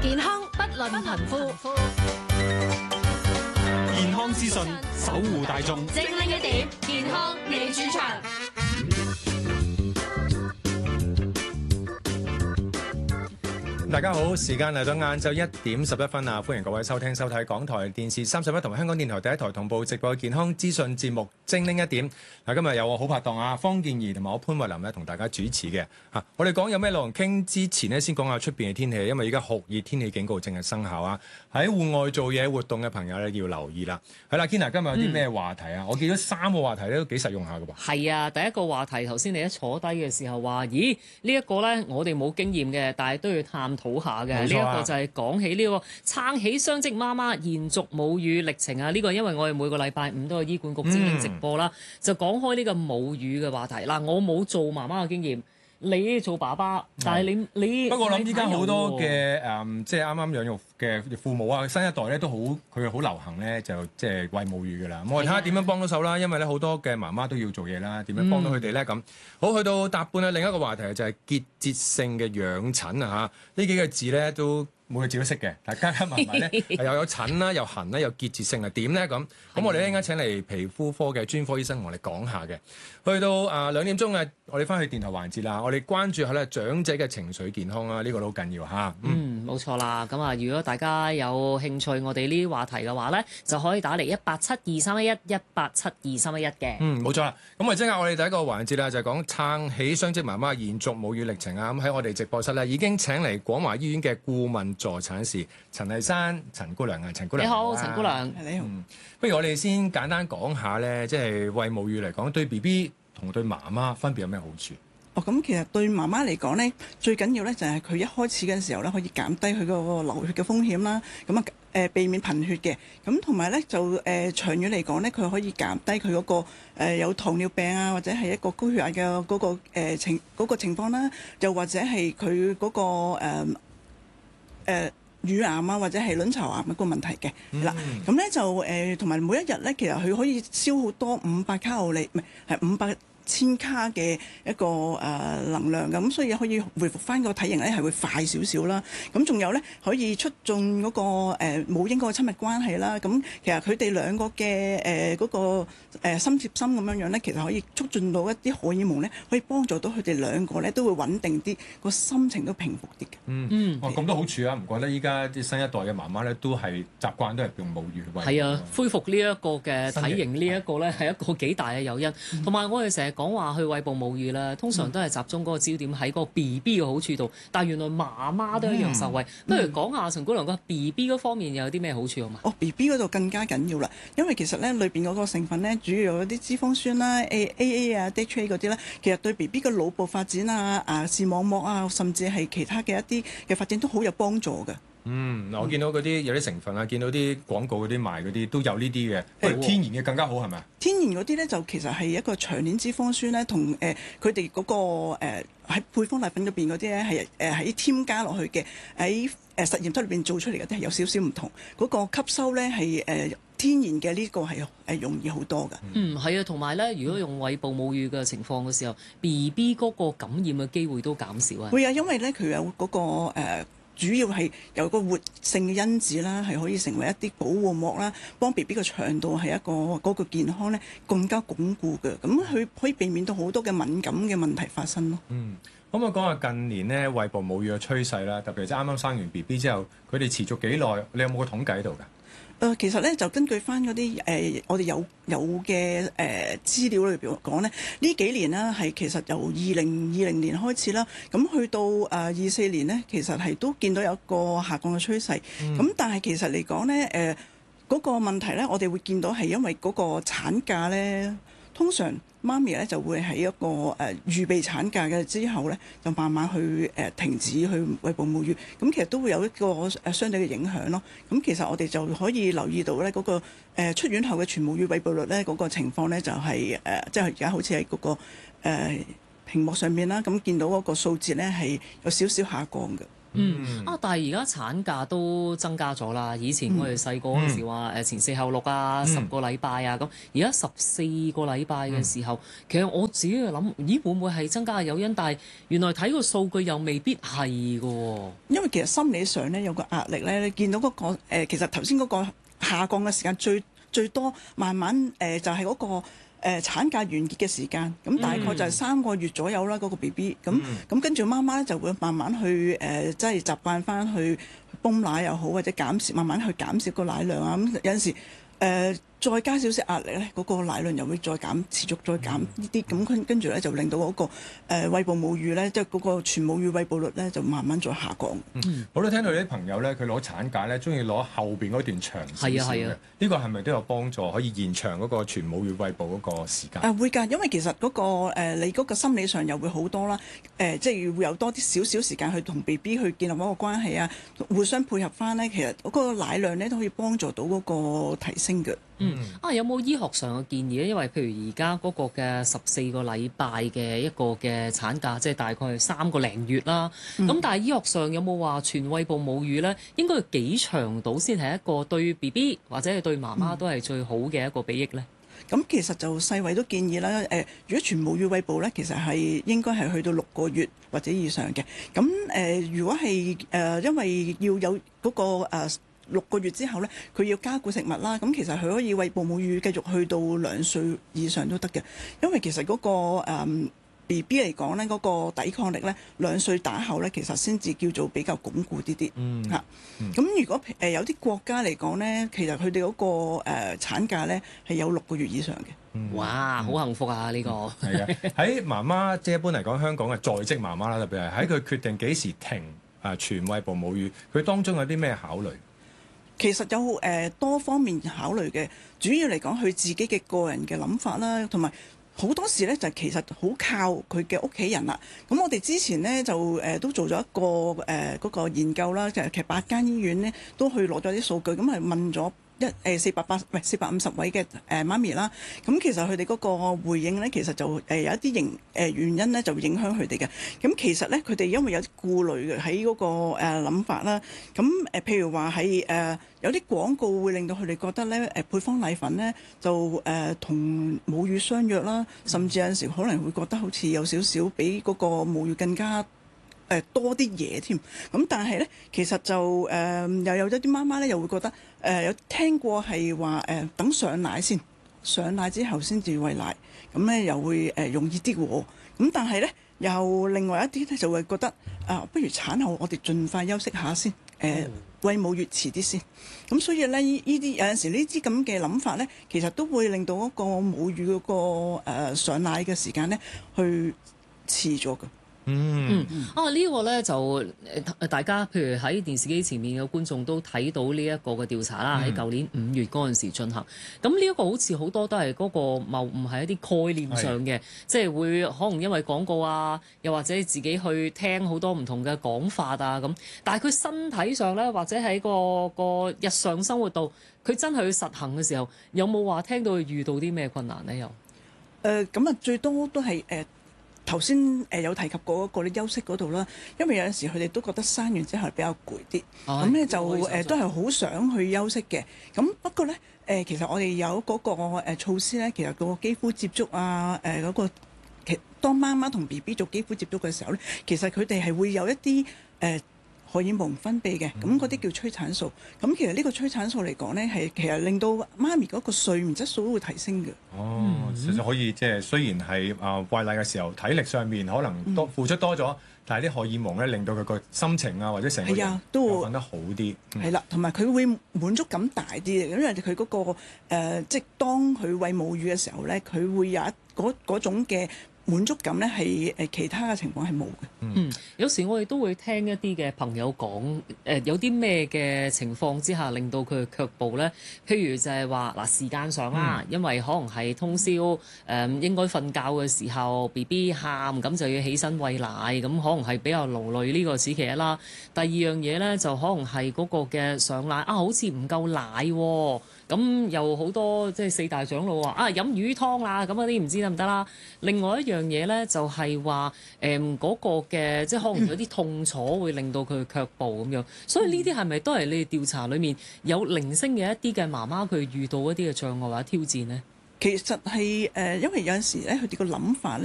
健康不論貧富， 健康資訊守護大眾， 精靈一點，健康你主場。 大家好，時間嚟到晏晝1:11啊！歡迎各位收聽收睇港台電視31同埋香港電台第一台同步直播嘅健康資訊節目《精靈一點》。嗱，今日有我好拍檔啊，方健儀同埋我潘慧琳咧，同大家主持嘅。我哋講有咩內容傾之前呢，先講下出邊嘅天氣，因為而家酷熱天氣警告正係生效啊！喺戶外做嘢活動嘅朋友咧，要留意啦。係啦，Kina 今日有啲咩話題啊？我見到3個話題咧都幾實用下㗎噃。 係啊，第一個話題頭先你一坐低嘅時候話，咦呢一個咧我哋冇經驗嘅，但係都要探討下嘅。呢一個就係講起呢個撐起雙職媽媽延續母乳歷程啊！呢個因為我哋每個禮拜五都有醫管局精靈直播啦，就講開呢個母乳嘅話題。嗱，我冇做媽媽嘅經驗。你做爸爸，但係你不過我諗依家好多嘅即係啱啱養育嘅父母啊，新一代咧都好，佢好流行咧，就即係餵母乳㗎啦。我哋睇下點樣幫到手啦，因為咧好多嘅媽媽都要做嘢啦，點樣幫到佢哋咧咁。好，去到搭半啊，另一個話題就係結節性嘅養疹啊嚇，呢幾個字咧都每個字都識嘅，但加加埋埋咧又有疹啦，又痕啦，又結節性係點咧咁？咁我哋一陣間請嚟皮膚科嘅專科醫生同我哋講下嘅。去到2點鐘啊，我哋翻去電台環節啦，我哋關注下咧長者嘅情緒健康啊，呢個都好緊要嚇。 冇錯啦。咁啊，如果大家有興趣我哋呢啲話題嘅話咧，就可以打嚟1872311嘅。 冇錯啦。咁啊，即刻我哋第一個環節啦，就係講撐起雙職媽媽延續母乳歷程啊。咁喺我哋直播室咧已經請嚟廣華醫院嘅顧問助產士陳麗珊陳姑娘啊，陳姑娘。 你好，陳姑娘。 你好。 不如我哋先簡單講下咧，即係餵母乳嚟講，對 BB 同對媽媽分別有咩好處？ 咁其實對媽媽嚟講咧，最緊要咧就係佢一開始嘅時候咧，可以減低佢個流血嘅風險啦。咁啊避免貧血嘅。咁同埋咧就長遠嚟講咧，佢可以減低佢嗰個有糖尿病啊，或者係一個高血壓嘅嗰個情況啦。又或者係佢嗰個乳癌啊，或者係卵巢癌一個問題嘅。嗱，咁咧就同埋每一日咧，其實佢可以消耗多500卡路里，唔係500千卡嘅一個能量嘅，咁所以可以回復翻個體型咧係會快少少啦。咁仲有咧可以促進嗰個母嬰嗰個親密關係啦。咁其實佢哋兩個嘅嗰個心貼心咁樣咧，其實可以促進到一啲荷爾蒙咧，可以幫助到佢哋兩個咧都會穩定啲，個心情都平復啲嘅。 咁多好處啊！唔覺得依家啲新一代嘅媽媽咧都係習慣都係用母乳餵。 係啊，恢復呢一個嘅體型呢一個咧係一個幾大嘅誘因。同埋我哋成日講話去餵哺母乳啦，通常都係集中嗰個焦點喺個 BB 嘅好處度，但係原來媽媽都一樣受惠。不如講下陳姑娘個 BB 嗰方面有啲咩好處好嘛 ？BB 嗰度更加緊要啦，因為其實咧裏邊嗰個成分咧主要有啲脂肪酸啦、AA 啊、DHA 嗰啲咧，其實對 BB 嘅腦部發展啊、視網膜啊，甚至係其他嘅一啲嘅發展都好有幫助嘅。 我見到嗰啲有啲成分啊，見到啲廣告嗰啲賣嗰啲都有呢啲嘅，不如天然嘅更加好係咪？ 天然嗰啲咧就其實係一個長鏈脂肪酸咧，同佢哋嗰個喺配方奶粉入邊嗰啲咧係喺添加落去嘅，喺實驗室裏邊做出嚟嘅都係有少少唔同，嗰個吸收咧係天然嘅呢個係容易好多㗎。 係啊，同埋咧，如果用餵哺母乳嘅情況嘅時候，BB 嗰個感染嘅機會都減少啊。 會啊，因為咧佢有嗰個主要係有個活性嘅因子啦，係可以成為一啲保護膜啦，幫 BB 個腸道係一個嗰個健康咧更加鞏固嘅。咁佢可以避免到好多嘅敏感嘅問題發生咯。 可唔可以講下近年咧餵哺母乳嘅趨勢啦？特別係啱啱生完 BB 之後，佢哋持續幾耐？你有冇個統計喺度㗎？ 其實咧就根據翻嗰啲我哋有嘅資料裏邊講咧，呢幾年啦係其實由2020年開始啦，咁去到24年咧，其實係都見到有一個下降嘅趨勢。咁但係其實嚟講咧，嗰個問題咧，我哋會見到係因為嗰個產假咧，通常媽咪咧就會喺一個預備產假嘅之後咧，就慢慢去停止去餵哺母乳，咁其實都會有一個相對嘅影響咯。咁其實我哋就可以留意到咧嗰個出院後嘅全母乳餵哺率咧嗰個情況咧就係即係而家好似喺嗰個屏幕上面啦，咁見到嗰個數字咧係有少少下降嘅。 但係而家產假都增加咗啦。以前我哋細個嗰陣時話前4後6啊，10個禮拜啊咁，而家14個禮拜嘅時候，其實我自己就諗，咦會唔會係增加嘅誘因？但係原來睇個數據又未必係㗎喎。 因為其實心理上咧有個壓力咧，你見到嗰個其實頭先嗰個下降嘅時間最多，慢慢就係嗰個產假完結嘅時間，咁大概就係3個月左右啦。嗰個 BB 咁跟住媽媽咧就會慢慢去即係習慣翻去泵奶又好，或者慢慢去減少個奶量啊。咁有陣時再加少少壓力咧，嗰個奶量又會持續再減呢啲，咁跟住咧就令到嗰個餵哺母乳咧，即係嗰個全母乳餵哺率咧就慢慢再下降。 我都聽到啲朋友咧，佢攞產假咧，中意攞後邊嗰段長少少嘅。呢個係咪都有幫助，可以延長嗰個全母乳餵哺嗰個時間？ 會㗎，因為其實嗰個你嗰個心理上又會好多啦。即係會有多啲少少時間去同 BB 去建立嗰個關係啊，互相配合翻咧，其實嗰個奶量咧都可以幫助到嗰個提升嘅。 有冇醫學上嘅建議咧？因為譬如而家嗰個嘅14個禮拜嘅一個嘅產假，即係大概係3個零月啦。咁但係醫學上有冇話全餵哺母乳咧，應該要幾長度先係一個對 BB 或者係對媽媽都係最好嘅一個裨益咧？ 咁其實就世衛都建議啦，如果全母乳餵哺咧，其實係應該係去到6個月或者以上嘅。咁如果係因為要有嗰個6個月之後咧，佢要加固食物啦。咁其實佢可以餵哺母乳繼續去到2歲以上都得嘅，因為其實嗰個BB 嚟講咧，嗰個抵抗力咧2歲打後咧，其實先至叫做比較鞏固啲嚇。咁如果有啲國家嚟講咧，其實佢哋嗰個產假咧係有6個月以上嘅。 哇，好幸福啊！呢個係啊，喺媽媽即係一般嚟講，香港嘅在職媽媽啦，特別係喺佢決定幾時停全餵哺母乳，佢當中有啲咩考慮？ 其實有多方面考慮嘅，主要嚟講佢自己嘅個人嘅諗法啦，同埋好多時咧就其實好靠佢嘅屋企人啦。咁我哋之前咧就都做咗一個嗰個研究啦，就其實8間醫院咧都去攞咗啲數據，咁係問咗450位嘅媽咪啦。咁其實佢哋嗰個回應咧，其實就有一啲原因咧就影響佢哋嘅。咁其實咧佢哋因為有啲顧慮嘅喺嗰個諗法啦。咁譬如話係有啲廣告會令到佢哋覺得咧配方奶粉咧就同母乳相約啦，甚至有陣時可能會覺得好似有少少比嗰個母乳更加多啲嘢添。咁但係咧其實就又有一啲媽媽咧又會覺得有聽過係話等上奶先，上奶之後先至餵奶，咁咧又會容易啲喎。咁但係咧又另外一啲咧就會覺得不如產後我哋盡快休息下先，餵母乳遲啲先。咁所以咧呢啲有陣時呢啲咁嘅諗法咧，其實都會令到嗰個母乳嗰個上奶嘅時間咧去遲咗㗎。 呢個咧就大家譬如喺電視機前面嘅觀眾都睇到呢一個嘅調查啦，喺舊年5月嗰陣時進行。咁呢一個好似好多都係嗰個謬誤係一啲概念上嘅，即係會可能因為廣告啊，又或者自己去聽好多唔同嘅講法啊咁。但係佢身體上咧，或者喺個日常生活度，佢真係去實行嘅時候，有冇話聽到佢遇到啲咩困難咧？又咁啊，最多都係頭先有提及過嗰個休息嗰度啦，因為有陣時佢哋都覺得生完之後比較攰啲，咁咧就都係好想去休息嘅。咁不過咧其實我哋有嗰個措施咧，其實個肌膚接觸啊嗰個當媽媽同 BB 做肌膚接觸嘅時候咧，其實佢哋係會有一啲荷爾蒙分泌嘅，咁嗰啲叫催產素。咁其實呢個催產素嚟講咧，係其實令到媽咪嗰個睡眠質素都會提升嘅。 其實可以即係雖然係餵奶嘅時候體力上面可能付出多咗，但係啲荷爾蒙咧令到佢個心情啊或者成個人都會瞓得好啲。係啦， 同埋佢會滿足感大啲嘅，因為佢嗰個即係當佢餵母乳嘅時候咧，佢會有嗰種嘅滿足感咧係其他嘅情況係冇嘅。 有時我哋都會聽一啲嘅朋友講有啲咩嘅情況之下令到佢卻步咧？譬如就係話時間上啦，因為可能係通宵應該瞓覺嘅時候 BB 喊，咁就要起身餵奶，咁可能係比較勞累，呢個此其一啦。第二樣嘢咧就可能係嗰個嘅上奶好似唔夠奶喎。 咁又好多即係四大長老話啊飲魚湯啦，咁嗰啲唔知得唔得啦。另外一樣嘢咧就係話嗰個嘅即係可能有啲痛楚會令到佢卻步咁樣，所以呢啲係咪都係你哋調查裡面有零星嘅一啲嘅媽媽佢遇到一啲嘅障礙或者挑戰呢？ 其實係因為有陣時咧，佢哋個諗法咧。